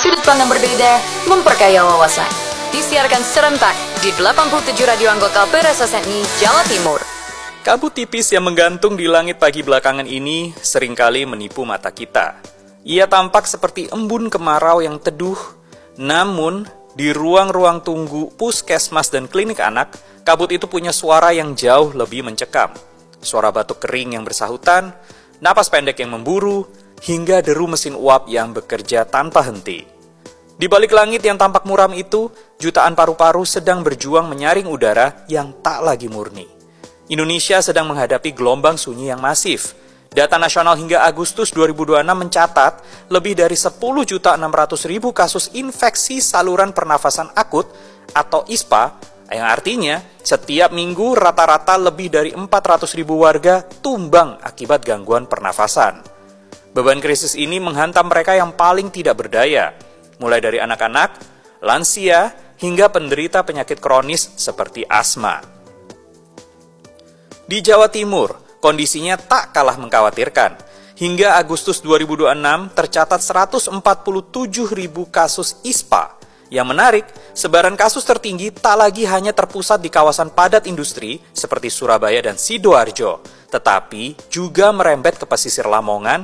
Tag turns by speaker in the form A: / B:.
A: sudut pandang berbeda, memperkaya wawasan. Disiarkan serentak di 87 radio anggota PRSSNI Jawa Timur.
B: Kabut tipis yang menggantung di langit pagi belakangan ini seringkali menipu mata kita. Ia tampak seperti embun kemarau yang teduh, namun di ruang-ruang tunggu puskesmas dan klinik anak, kabut itu punya suara yang jauh lebih mencekam. Suara batuk kering yang bersahutan, napas pendek yang memburu, hingga deru mesin uap yang bekerja tanpa henti. Di balik langit yang tampak muram itu, jutaan paru-paru sedang berjuang menyaring udara yang tak lagi murni. Indonesia sedang menghadapi gelombang sunyi yang masif. Data nasional hingga Agustus 2026 mencatat lebih dari 10.600.000 kasus infeksi saluran pernafasan akut atau ISPA, yang artinya setiap minggu rata-rata lebih dari 400.000 warga tumbang akibat gangguan pernafasan. Beban krisis ini menghantam mereka yang paling tidak berdaya, mulai dari anak-anak, lansia, hingga penderita penyakit kronis seperti asma. Di Jawa Timur, kondisinya tak kalah mengkhawatirkan. Hingga Agustus 2026 tercatat 147.000 kasus ISPA. Yang menarik, sebaran kasus tertinggi tak lagi hanya terpusat di kawasan padat industri seperti Surabaya dan Sidoarjo, tetapi juga merembet ke pesisir Lamongan